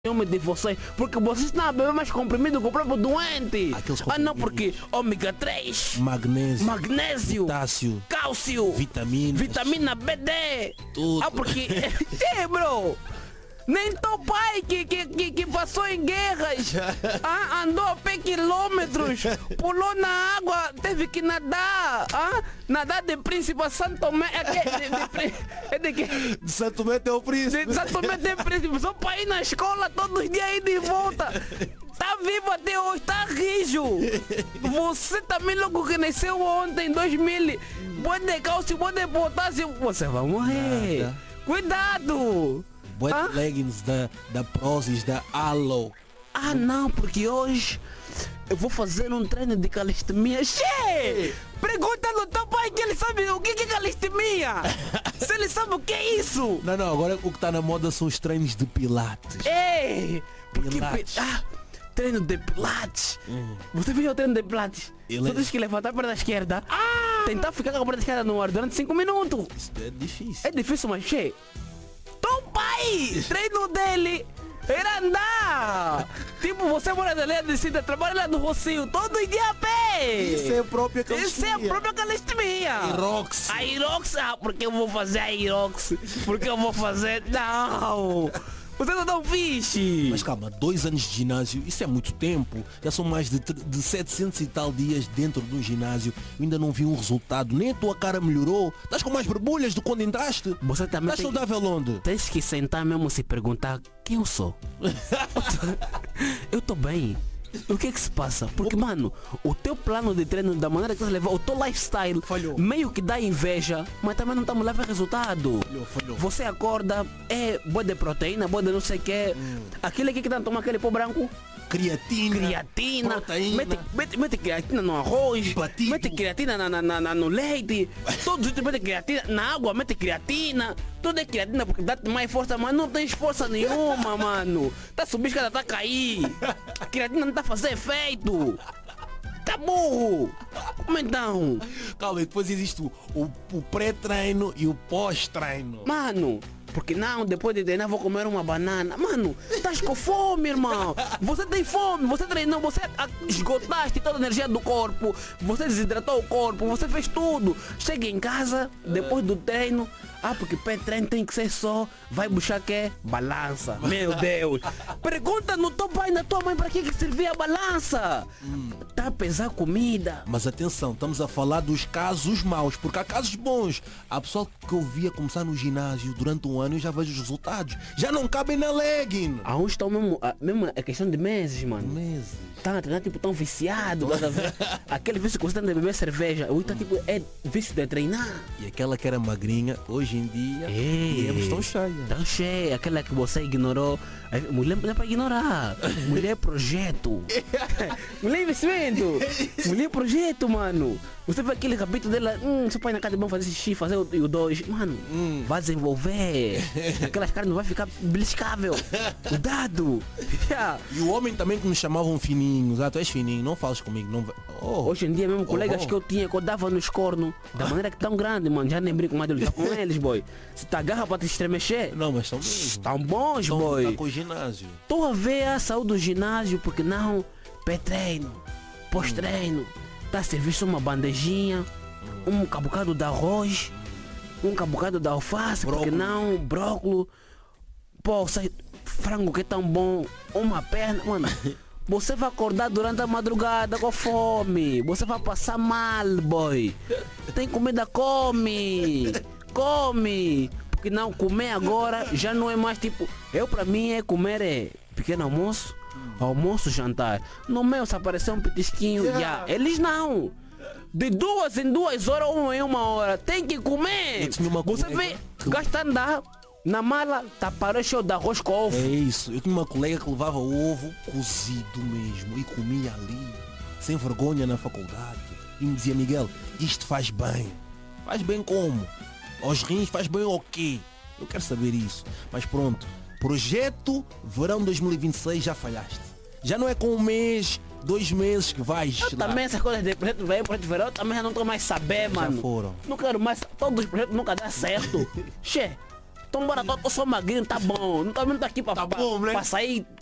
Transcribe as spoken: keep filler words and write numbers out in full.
ciúme de vocês, porque vocês estão a beber mais comprimido que o próprio doente. Aqueles Ah não, comprimidos. porque ômega três, Magnésio, magnésio, potássio, cálcio, vitaminas, vitamina B D. tudo. Ah, porque... É, bro. Nem teu pai que, que, que, que passou em guerras, ah, andou a pé quilômetros, pulou na água, teve que nadar, ah, nadar de Príncipe a Santo Tomé, é, que, de, de, Prin- é de que? De Santo Tomé até o Príncipe. De Santo Tomé de Príncipe, só para ir na escola todos os dias e de volta. Tá vivo até hoje, tá rijo. Você também logo que nasceu ontem, dois mil, boi de cálcio, boi de potássio, você vai morrer. Nada. Cuidado. Bué Ah? de leggings da, da Prozis, da Alo. Ah não, porque hoje eu vou fazer um treino de calistenia. Che! Pergunta no teu pai que ele sabe o que que é calistenia. Se ele sabe o que é isso. Não, não, agora o que está na moda são os treinos de pilates. Ei! Porque Pilates. pi- ah, treino de pilates. Você viu o treino de pilates? Ele- Só tens que levantar a perna esquerda. Tentar ficar com a perna esquerda no ar durante cinco minutos. Isso é difícil. É difícil, mas che. Teu pai! Treino dele era andar! Tipo, você mora na linha de Cida, trabalha lá no Rocio, todo dia a pé! Isso é a própria Isso é calistenia. a própria calistenia! Irox. A Irox, ah, porque eu vou fazer a Irox? Porque eu vou fazer... Não! Você não dá um fixe! Mas calma, dois anos de ginásio, isso é muito tempo. Já são mais de, tre- de setecentos e tal dias dentro do ginásio. Eu ainda não vi um resultado. Nem a tua cara melhorou. Estás com mais borbulhas do que quando entraste. Você também Estás tem, saudável onde? tens que sentar mesmo e se perguntar quem eu sou. Eu tô bem. O que é que se passa? Porque, mano, o teu plano de treino, da maneira que você leva, o teu lifestyle, Falhou. meio que dá inveja, mas também não estamos levando resultado. Falhou, falhou. Você acorda, é boa de proteína, boa de não sei o que. Aquele que tá tomando aquele pó branco, Creatina. creatina, proteína. mete, mete, mete creatina no arroz, Batido. mete creatina na, na, na- na- no leite, todos os dias mete creatina na água, mete creatina, tudo é creatina porque dá-te mais força, mas não tens força nenhuma, mano. Tá subindo escada, tá a cair. A creatina não tá a fazer efeito. Tá burro. Como então? Calma, e depois existe o, o, o pré-treino e o pós-treino. Mano, porque não, depois de treinar vou comer uma banana. Mano, estás com fome, irmão. Você tem fome, você treinou, você a- esgotaste toda a energia do corpo, você desidratou o corpo, você fez tudo. Chega em casa, depois do treino, ah, porque pré-treino tem que ser só, vai buscar que balança. Meu Deus. Pergunta no teu pai e na tua mãe para que que servia a balança. Tá a pesar comida. Mas atenção, estamos a falar dos casos maus, porque há casos bons. Há pessoal que eu via começar no ginásio durante um ano e já vejo os resultados. Já não cabem na legging. A uns estão mesmo, a- mesmo é questão de meses, mano. Meses. Tá a treinar tipo tão viciado, tá a ver? Aquele vício que você tem de beber cerveja, o tá tipo é vício de treinar. E aquela que era magrinha, hoje em dia, Ei, viemos tão cheia. tão cheia, aquela que você ignorou. A mulher não é para ignorar. Mulher é projeto. Mulher é investimento. Mulher é projeto, mano. Você vê aquele capítulo dela, hum, seu pai na casa é bom fazer xixi, fazer o, o dois. Mano, vai desenvolver. Aquelas caras não vai ficar beliscável. Cuidado. Yeah. E o homem também que me chamavam fininhos. Ah, tu és fininho, não falas comigo. Não... vai- Oh. Hoje em dia mesmo, colegas oh. que eu tinha, que eu dava nos cornos, da maneira que tão grande, mano, já nem brinco mais de lutar com eles, boy. Se te agarra pra te estremecer, Não, mas estão mesmo. tão bons, Estão boy. tá com o ginásio. Estou a ver a saúde do ginásio, porque não, pré-treino, pós-treino, tá a servir só uma bandejinha, um cabucado de arroz, um cabucado de alface, porque Brócoli. não, brócolis, pô, sai frango que é tão bom, uma perna, mano. Você vai acordar durante a madrugada com fome. Você vai passar mal, boy. Tem comida, come. Come. Porque não, comer agora já não é mais tipo... Eu pra mim é comer é pequeno almoço, almoço, jantar. No meu se aparecer um petisquinho, já. Eles não. De duas em duas horas, uma em uma hora. Tem que comer. Eu tinha uma Você colega vê, que- gasta andar. Na mala, tá para cheio de arroz com ovo. É isso. Eu tinha uma colega que levava ovo cozido mesmo e comia ali, sem vergonha na faculdade. E me dizia, Miguel, isto faz bem. Faz bem como? Aos rins faz bem o quê? Eu quero saber isso. Mas pronto, projeto verão dois mil e vinte e seis já falhaste. Já não é com um mês, dois meses que vais Eu lá. também essas coisas de projeto velho, projeto verão, eu também já não tô mais saber, mano. foram. Não quero mais, todos os projetos nunca dá certo. Che, Então bora, eu sou magrinho, tá bom. Não tô, não tô aqui pra, Tá pra, bom, né? pra sair